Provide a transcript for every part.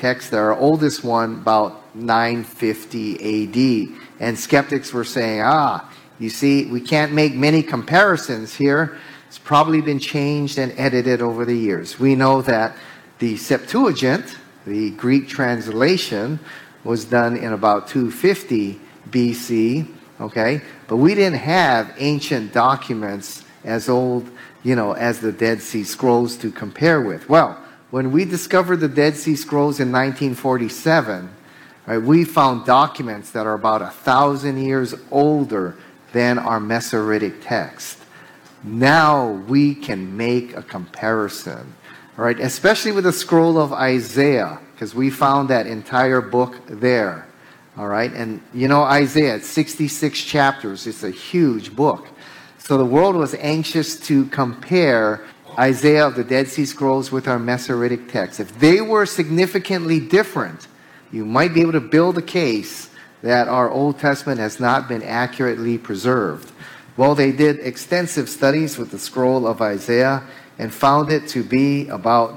text. Our oldest one, about 950 AD. And skeptics were saying, you see, we can't make many comparisons here. It's probably been changed and edited over the years. We know that the Septuagint, the Greek translation, was done in about 250 BC, okay? But we didn't have ancient documents as old, as the Dead Sea Scrolls to compare with. Well, when we discovered the Dead Sea Scrolls in 1947, right, we found documents that are about 1,000 years older than our Masoretic text. Now we can make a comparison, right? Especially with the scroll of Isaiah, because we found that entire book there. All right, and Isaiah, it's 66 chapters. It's a huge book. So the world was anxious to compare Isaiah of the Dead Sea Scrolls with our Masoretic text. If they were significantly different, you might be able to build a case that our Old Testament has not been accurately preserved. Well, they did extensive studies with the scroll of Isaiah and found it to be about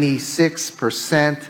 96%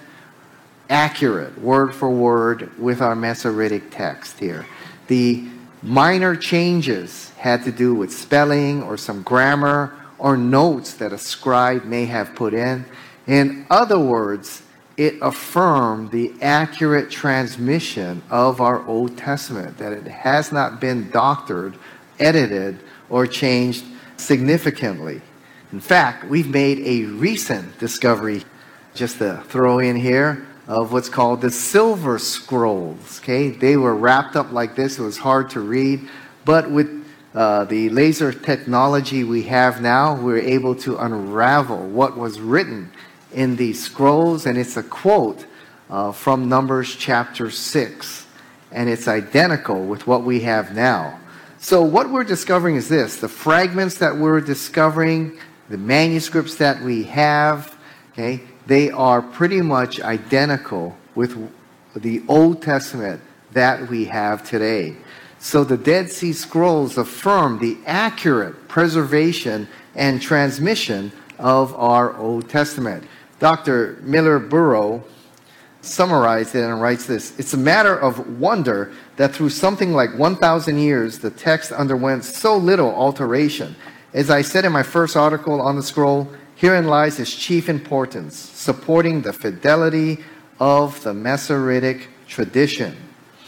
accurate, word for word, with our Masoretic text here. The minor changes had to do with spelling or some grammar or notes that a scribe may have put in. In other words, it affirmed the accurate transmission of our Old Testament, that it has not been doctored, edited, or changed significantly. In fact, we've made a recent discovery, just to throw in here, of what's called the Silver Scrolls. Okay, they were wrapped up like this. It was hard to read, but with the laser technology we have now, we're able to unravel what was written in these scrolls, and it's a quote from Numbers chapter 6, and it's identical with what we have now. So what we're discovering is this: the fragments that we're discovering, the manuscripts that we have, okay, they are pretty much identical with the Old Testament that we have today. So the Dead Sea Scrolls affirm the accurate preservation and transmission of our Old Testament. Dr. Miller Burrow summarized it and writes this: "It's a matter of wonder that through something like 1,000 years, the text underwent so little alteration. As I said in my first article on the scroll, herein lies its chief importance, supporting the fidelity of the Masoretic tradition."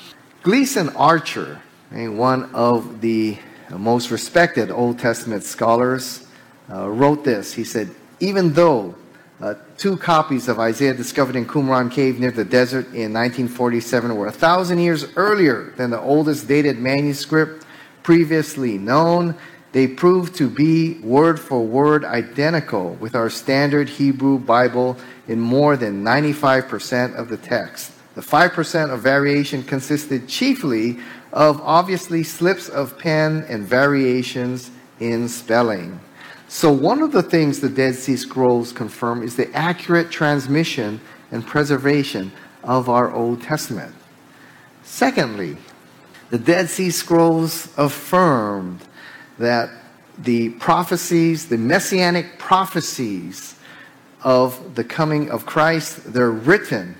Gleason Archer, one of the most respected Old Testament scholars, wrote this. He said, "Even though 2 copies of Isaiah discovered in Qumran Cave near the desert in 1947 were 1,000 years earlier than the oldest dated manuscript previously known, they proved to be word for word identical with our standard Hebrew Bible in more than 95% of the text. The 5% of variation consisted chiefly of obviously slips of pen and variations in spelling." So one of the things the Dead Sea Scrolls confirm is the accurate transmission and preservation of our Old Testament. Secondly, the Dead Sea Scrolls affirmed that the prophecies, the messianic prophecies of the coming of Christ, they're written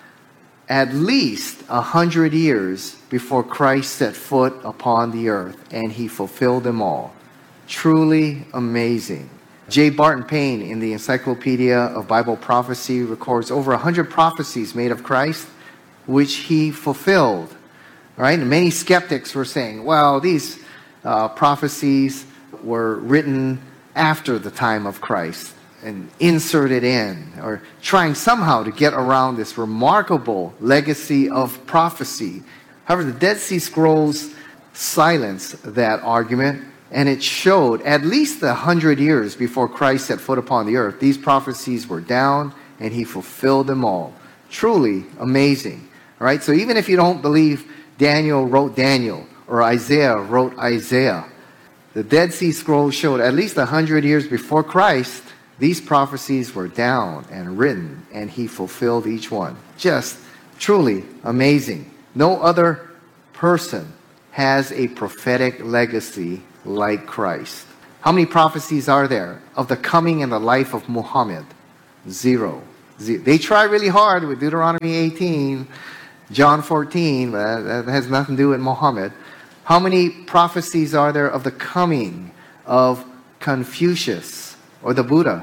at least 100 years before Christ set foot upon the earth, and he fulfilled them all. Truly amazing. J. Barton Payne in the Encyclopedia of Bible Prophecy records over 100 prophecies made of Christ, which he fulfilled. All right? And many skeptics were saying, well, these prophecies were written after the time of Christ and inserted in, or trying somehow to get around this remarkable legacy of prophecy. However, the Dead Sea Scrolls silenced that argument, and it showed at least 100 years before Christ set foot upon the earth, these prophecies were down, and he fulfilled them all. Truly amazing. All right, so even if you don't believe Daniel wrote Daniel, or Isaiah wrote Isaiah, the Dead Sea Scrolls showed at least 100 years before Christ, these prophecies were down and written, and he fulfilled each one. Just truly amazing. No other person has a prophetic legacy like Christ. How many prophecies are there of the coming and the life of Muhammad? 0. They try really hard with Deuteronomy 18, John 14, but that has nothing to do with Muhammad. How many prophecies are there of the coming of Confucius or the Buddha?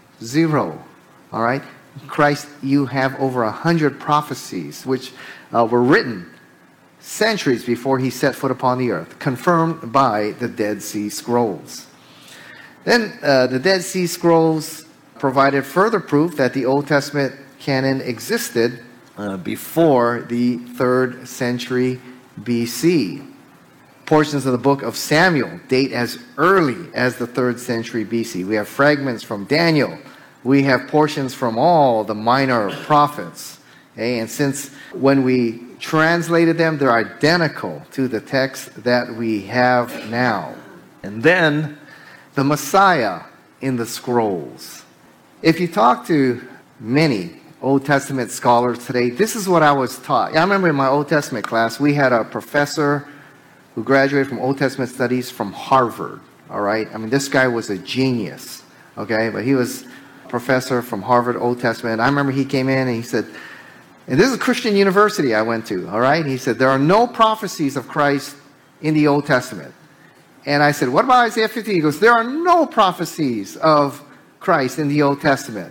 0. All right? Christ, you have over 100 prophecies which were written centuries before he set foot upon the earth, confirmed by the Dead Sea Scrolls. Then the Dead Sea Scrolls provided further proof that the Old Testament canon existed before the 3rd century BC. Portions of the book of Samuel date as early as the 3rd century BC. We have fragments from Daniel. We have portions from all the minor prophets. Okay? And since when we translated them, they're identical to the text that we have now. And then the Messiah in the scrolls. If you talk to many Old Testament scholars today, this is what I was taught. I remember in my Old Testament class, we had a professor who graduated from Old Testament studies from Harvard. All right? I mean, this guy was a genius. Okay? But he was a professor from Harvard Old Testament. I remember he came in and he said, and this is a Christian university I went to. All right? He said, there are no prophecies of Christ in the Old Testament. And I said, what about Isaiah 50? He goes, there are no prophecies of Christ in the Old Testament.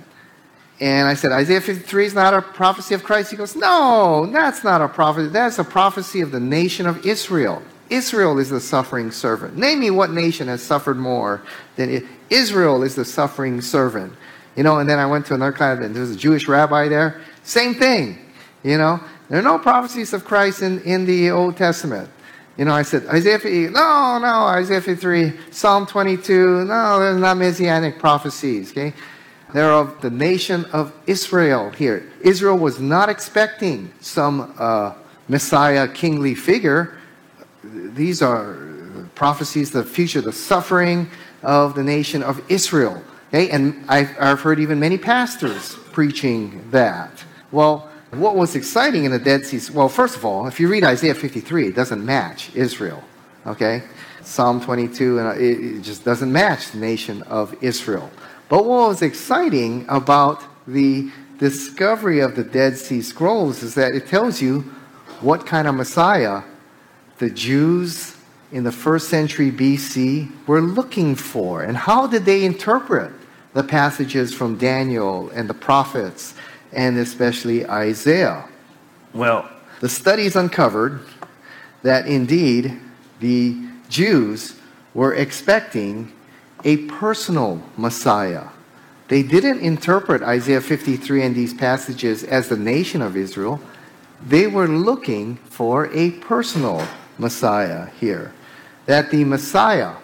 And I said, Isaiah 53 is not a prophecy of Christ? He goes, no, that's not a prophecy. That's a prophecy of the nation of Israel. Israel is the suffering servant. Name me what nation has suffered more than it. Israel is the suffering servant. You know, and then I went to another class, and there was a Jewish rabbi there. Same thing. You know, there are no prophecies of Christ in the Old Testament. You know, I said, Isaiah 50, no, Isaiah 53, Psalm 22, no, there's not messianic prophecies, okay? They're of the nation of Israel here. Israel was not expecting some Messiah, kingly figure. These are prophecies, the future, the suffering of the nation of Israel. Okay? And I've heard even many pastors preaching that. Well, what was exciting in the Dead Sea? Well, first of all, if you read Isaiah 53, it doesn't match Israel. Okay? Psalm 22, and it just doesn't match the nation of Israel. But what was exciting about the discovery of the Dead Sea Scrolls is that it tells you what kind of Messiah the Jews in the 1st century BC were looking for. And how did they interpret the passages from Daniel and the prophets, and especially Isaiah? Well, the studies uncovered that indeed the Jews were expecting a personal Messiah. They didn't interpret Isaiah 53 and these passages as the nation of Israel. They were looking for a personal Messiah here. That the Messiah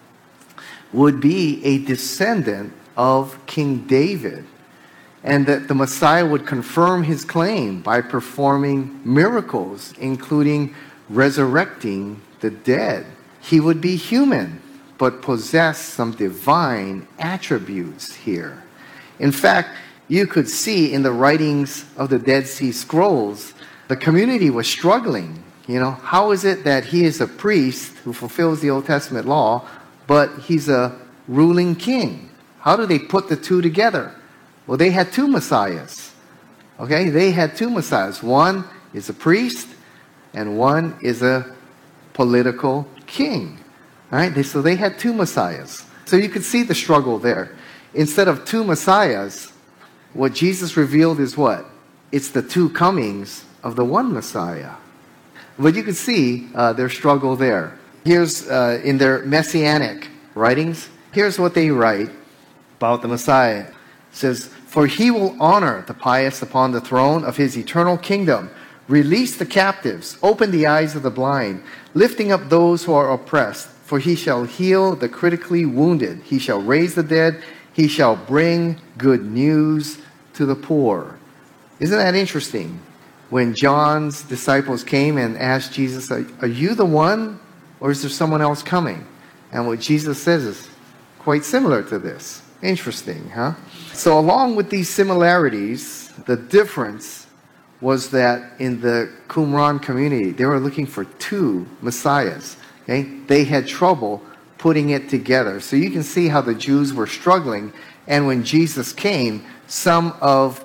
would be a descendant of King David, and that the Messiah would confirm his claim by performing miracles, including resurrecting the dead. He would be human, but possess some divine attributes here. In fact, you could see in the writings of the Dead Sea Scrolls, the community was struggling. You know, how is it that he is a priest who fulfills the Old Testament law, but he's a ruling king? How do they put the two together? Well, they had two messiahs. Okay, they had two messiahs. One is a priest, and one is a political king. All right, so they had two messiahs. So you could see the struggle there. Instead of two messiahs, what Jesus revealed is what? It's the two comings of the one Messiah. But you can see their struggle there. Here's in their messianic writings, here's what they write about the Messiah. It says, "For he will honor the pious upon the throne of his eternal kingdom, release the captives, open the eyes of the blind, lifting up those who are oppressed. For he shall heal the critically wounded. He shall raise the dead. He shall bring good news to the poor." Isn't that interesting? When John's disciples came and asked Jesus, "Are you the one, or is there someone else coming?" And what Jesus says is quite similar to this. Interesting, huh? So along with these similarities, the difference was that in the Qumran community, they were looking for two messiahs. Okay? They had trouble putting it together. So you can see how the Jews were struggling. And when Jesus came, some of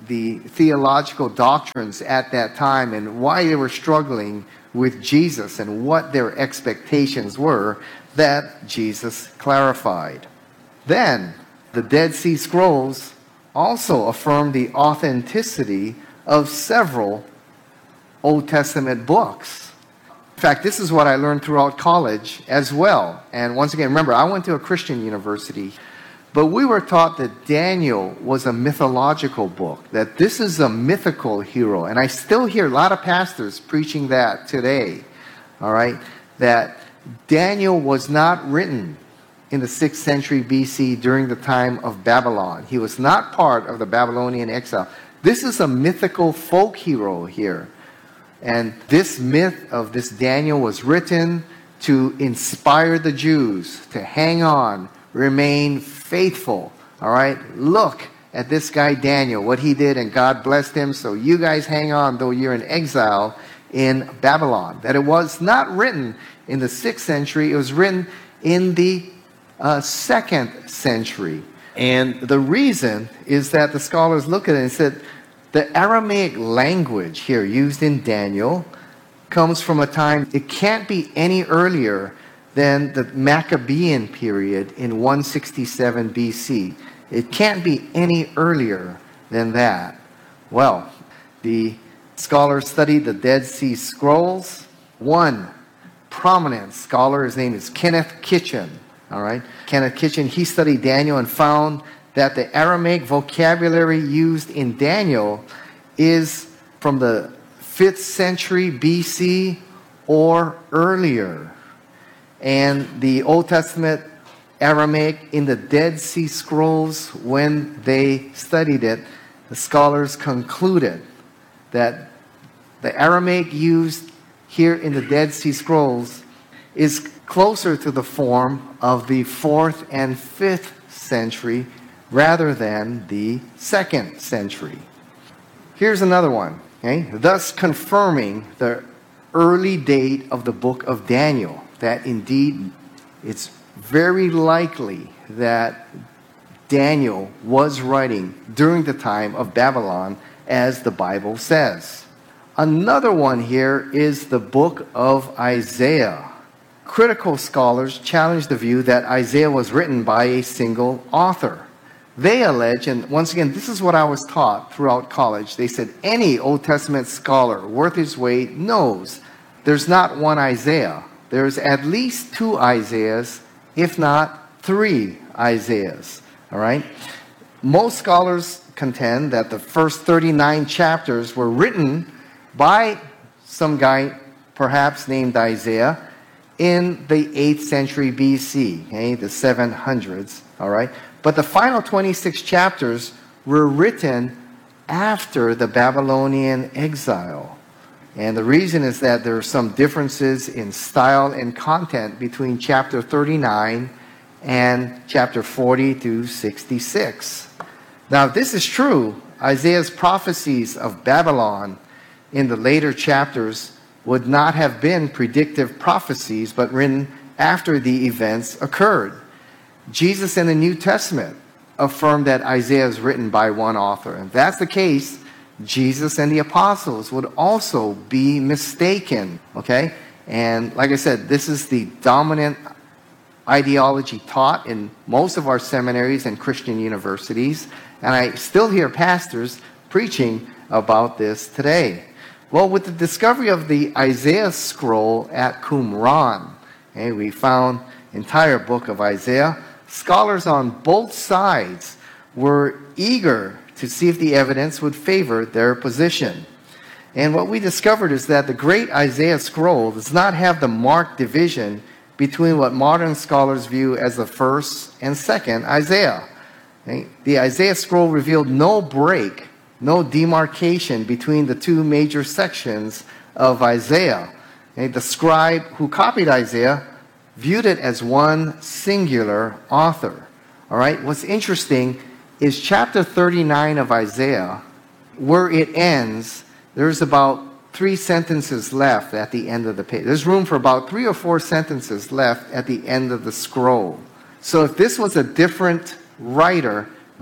the theological doctrines at that time and why they were struggling with Jesus and what their expectations were that Jesus clarified. Then, the Dead Sea Scrolls also affirm the authenticity of several Old Testament books. In fact, this is what I learned throughout college as well. And once again, remember, I went to a Christian university, but we were taught that Daniel was a mythological book, that this is a mythical hero. And I still hear a lot of pastors preaching that today, all right, that Daniel was not written in the 6th century BC during the time of Babylon. He was not part of the Babylonian exile. This is a mythical folk hero here. And this myth of this Daniel was written to inspire the Jews to hang on, remain faithful. All right? Look at this guy Daniel, what he did, and God blessed him. So you guys hang on, though you're in exile in Babylon. That it was not written in the 6th century. It was written in the 2nd century. And the reason is that the scholars look at it and said, the Aramaic language here used in Daniel comes from a time, it can't be any earlier than the Maccabean period in 167 BC. It can't be any earlier than that. Well, the scholars studied the Dead Sea Scrolls. One prominent scholar, his name is Kenneth Kitchen. All right, Kenneth Kitchen, he studied Daniel and found that the Aramaic vocabulary used in Daniel is from the 5th century BC or earlier. And the Old Testament Aramaic in the Dead Sea Scrolls, when they studied it, the scholars concluded that the Aramaic used here in the Dead Sea Scrolls is closer to the form of the 4th and 5th century rather than the 2nd century. Here's another one, okay? Thus confirming the early date of the book of Daniel, that indeed it's very likely that Daniel was writing during the time of Babylon, as the Bible says. Another one here is the book of Isaiah. Critical scholars challenge the view that Isaiah was written by a single author. They allege, and once again, this is what I was taught throughout college, they said any Old Testament scholar worth his weight knows there's not one Isaiah. There's at least 2 Isaiahs, if not 3 Isaiahs. All right? Most scholars contend that the first 39 chapters were written by some guy, perhaps named Isaiah, in the 8th century BC, okay, the 700s, all right? But the final 26 chapters were written after the Babylonian exile. And the reason is that there are some differences in style and content between chapter 39 and chapter 40 to 66. Now, if this is true, Isaiah's prophecies of Babylon in the later chapters would not have been predictive prophecies, but written after the events occurred. Jesus in the New Testament affirmed that Isaiah is written by one author. And if that's the case, Jesus and the apostles would also be mistaken. Okay? And like I said, this is the dominant ideology taught in most of our seminaries and Christian universities. And I still hear pastors preaching about this today. Well, with the discovery of the Isaiah scroll at Qumran, okay, we found entire book of Isaiah. Scholars on both sides were eager to see if the evidence would favor their position. And what we discovered is that the great Isaiah scroll does not have the marked division between what modern scholars view as the first and second Isaiah. Okay? The Isaiah scroll revealed no break, no demarcation between the 2 major sections of Isaiah. Okay? The scribe who copied Isaiah viewed it as one singular author. All right? What's interesting is chapter 39 of Isaiah, where it ends, there's about 3 sentences left at the end of the page. There's room for about 3 or 4 sentences left at the end of the scroll. So if this was a different writer,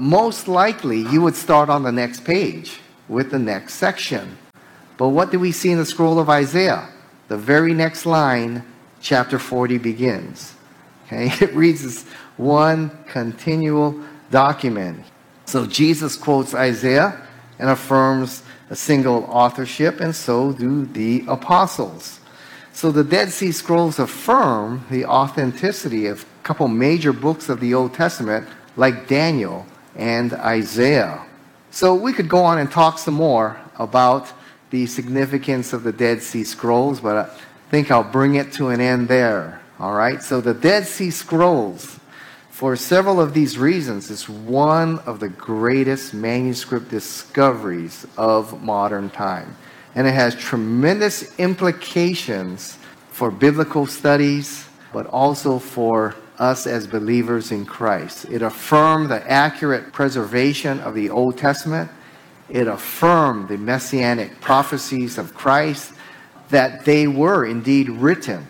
most likely you would start on the next page with the next section. But what do we see in the scroll of Isaiah? The very next line, chapter 40 begins. Okay? It reads as one continual document. So Jesus quotes Isaiah and affirms a single authorship, and so do the apostles. So the Dead Sea Scrolls affirm the authenticity of a couple major books of the Old Testament, like Daniel and Isaiah. So we could go on and talk some more about the significance of the Dead Sea Scrolls, but I think I'll bring it to an end there. All right? So the Dead Sea Scrolls, for several of these reasons, is one of the greatest manuscript discoveries of modern time. And it has tremendous implications for biblical studies, but also for us as believers in Christ. It affirmed the accurate preservation of the Old Testament. It affirmed the messianic prophecies of Christ, that they were indeed written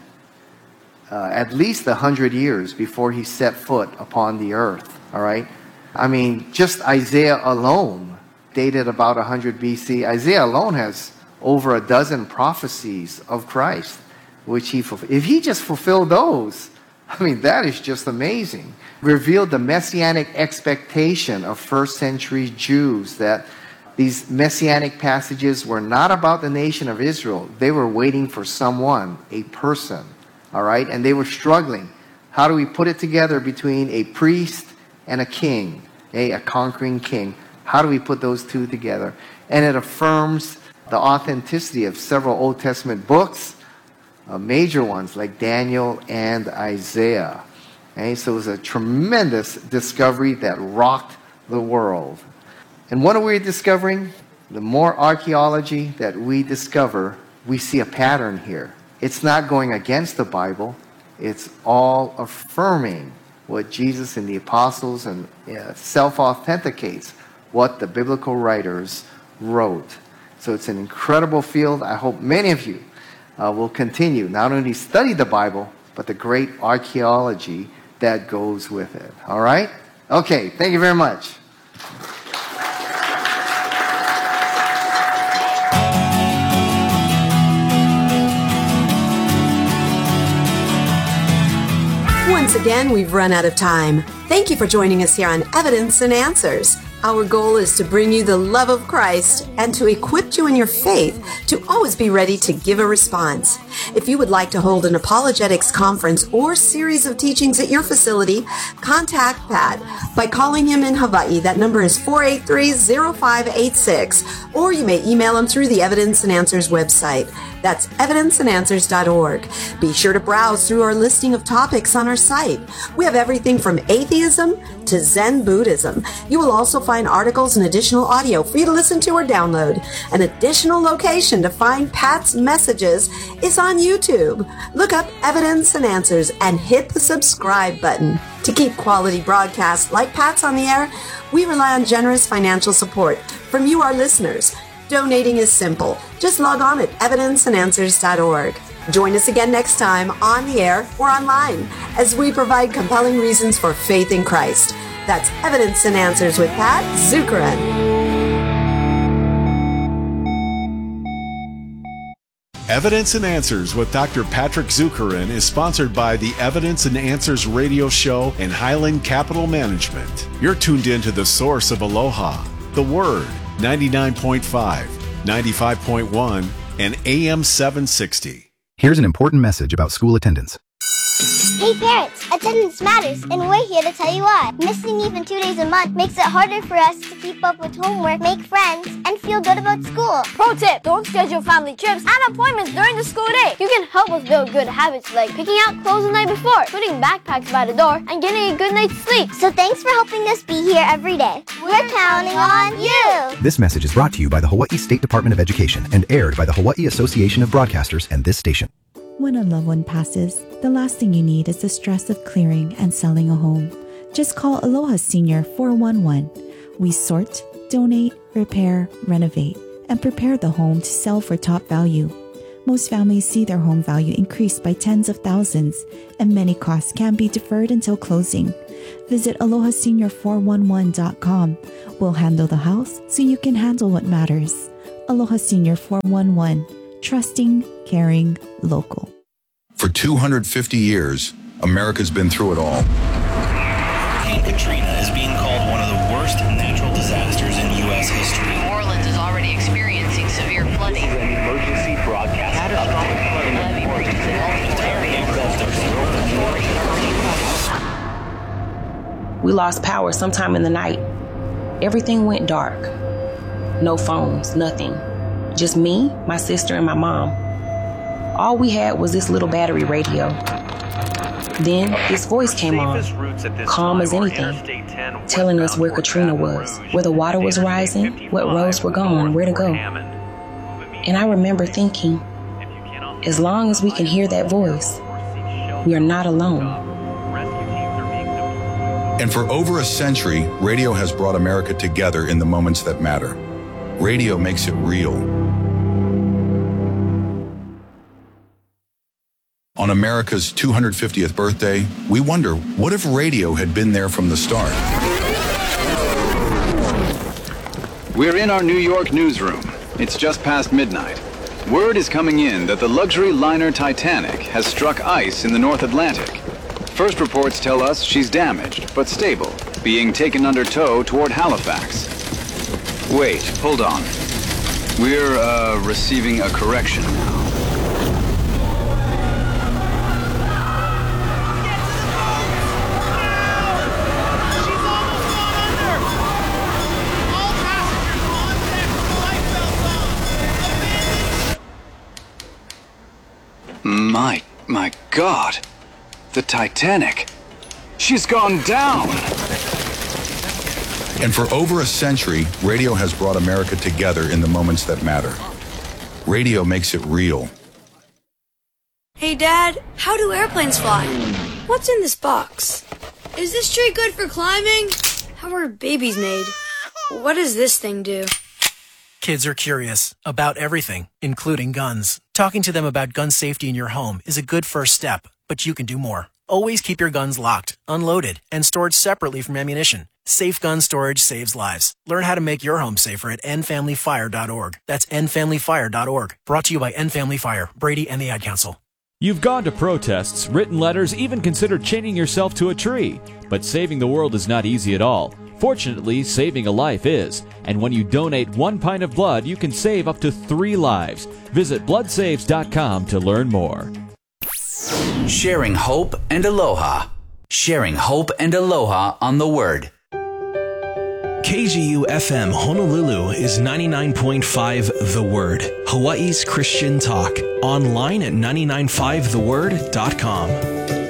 at least 100 years before he set foot upon the earth. All right? I mean, just Isaiah alone, dated about 100 BC. Isaiah alone has over a dozen prophecies of Christ, which he fulfilled. If he just fulfilled those, I mean, that is just amazing. Revealed the messianic expectation of first century Jews, that these messianic passages were not about the nation of Israel. They were waiting for someone, a person, all right? And they were struggling. How do we put it together between a priest and a king, a conquering king? How do we put those two together? And it affirms the authenticity of several Old Testament books, major ones like Daniel and Isaiah. Okay? So it was a tremendous discovery that rocked the world. And what are we discovering? The more archaeology that we discover, we see a pattern here. It's not going against the Bible. It's all affirming what Jesus and the apostles, and self-authenticates what the biblical writers wrote. So it's an incredible field. I hope many of you will continue, not only study the Bible, but the great archaeology that goes with it. All right? Okay, thank you very much. Once again, we've run out of time. Thank you for joining us here on Evidence and Answers. Our goal is to bring you the love of Christ and to equip you in your faith to always be ready to give a response. If you would like to hold an apologetics conference or series of teachings at your facility, contact Pat by calling him in Hawaii. That number is 483-0586, or you may email him through the Evidence and Answers website. That's evidenceandanswers.org. Be sure to browse through our listing of topics on our site. We have everything from atheism to Zen Buddhism. You will also find articles and additional audio for you to listen to or download. An additional location to find Pat's messages is on YouTube. Look up Evidence and Answers and hit the subscribe button. To keep quality broadcasts like Pat's on the air, we rely on generous financial support from you, our listeners. Donating is simple. Just log on at evidenceandanswers.org. Join us again next time on the air or online as we provide compelling reasons for faith in Christ. That's Evidence and Answers with Pat Zukeran. Evidence and Answers with Dr. Patrick Zukeran is sponsored by the Evidence and Answers radio show and Highland Capital Management. You're tuned in to the source of Aloha, the Word, 99.5, 95.1, and AM 760. Here's an important message about school attendance. Hey parents, attendance matters, and we're here to tell you why. Missing even 2 days a month makes it harder for us to keep up with homework, make friends, and feel good about school. Pro tip, don't schedule family trips and appointments during the school day. You can help us build good habits like picking out clothes the night before, putting backpacks by the door, and getting a good night's sleep. So thanks for helping us be here every day. We're counting on you! This message is brought to you by the Hawaii State Department of Education and aired by the Hawaii Association of Broadcasters and this station. When a loved one passes, the last thing you need is the stress of clearing and selling a home. Just call Aloha Senior 411. We sort, donate, repair, renovate, and prepare the home to sell for top value. Most families see their home value increase by tens of thousands, and many costs can be deferred until closing. Visit AlohaSenior411.com. We'll handle the house so you can handle what matters. Aloha Senior 411. Trusting, caring, local. For 250 years, America's been through it all. Hurricane Katrina is being called one of the worst natural disasters in U.S. history. New Orleans is already experiencing severe flooding. This is an emergency broadcast update. We lost power sometime in the night. Everything went dark. No phones, nothing. Just me, my sister, and my mom. All we had was this little battery radio. Then this voice came on, calm as anything, telling us where Katrina was, where the water was rising, what roads were gone, where to go. And I remember thinking, as long as we can hear that voice, we are not alone. And for over a century, radio has brought America together in the moments that matter. Radio makes it real. On America's 250th birthday, we wonder, what if radio had been there from the start? We're in our New York newsroom. It's just past midnight. Word is coming in that the luxury liner Titanic has struck ice in the North Atlantic. First reports tell us she's damaged, but stable, being taken under tow toward Halifax. Wait, hold on. We're, receiving a correction now. My God, the Titanic, she's gone down. And for over a century, radio has brought America together in the moments that matter. Radio makes it real. Hey Dad, how do airplanes fly? What's in this box? Is this tree good for climbing? How are babies made? What does this thing do? Kids are curious about everything, including guns. Talking to them about gun safety in your home is a good first step, but you can do more. Always keep your guns locked, unloaded, and stored separately from ammunition. Safe gun storage saves lives. Learn how to make your home safer at endfamilyfire.org. That's endfamilyfire.org. Brought to you by End Family Fire, Brady, and the Ad Council. You've gone to protests, written letters, even considered chaining yourself to a tree. But saving the world is not easy at all. Fortunately, saving a life is. And when you donate 1 pint of blood, you can save up to 3 lives. Visit bloodsaves.com to learn more. Sharing hope and aloha. Sharing hope and aloha on the Word. KGU FM Honolulu is 99.5 The Word, Hawaii's Christian talk. Online at 995theword.com.